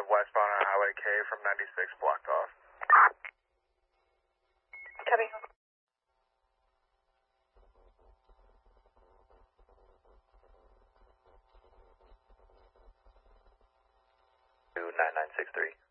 westbound on Highway K from 96 blocked off. Copy. 29963.